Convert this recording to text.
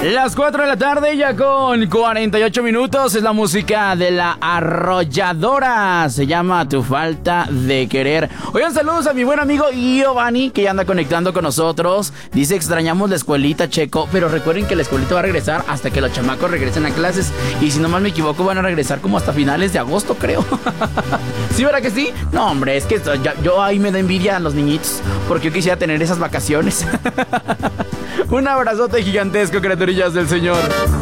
Las 4 de la tarde, ya con 48 minutos, es la música de La Arrolladora. Se llama Tu Falta de Querer. Oigan, saludos a mi buen amigo Giovanni, que ya anda conectando con nosotros. Dice, extrañamos la escuelita, Checo, pero recuerden que la escuelita va a regresar hasta que los chamacos regresen a clases. Y si no mal me equivoco, van a regresar como hasta finales de agosto, creo. ¿Sí, verdad que sí? No, hombre, es que yo ahí me da envidia a los niñitos, porque yo quisiera tener esas vacaciones. Un abrazote gigantesco, criaturillas del Señor.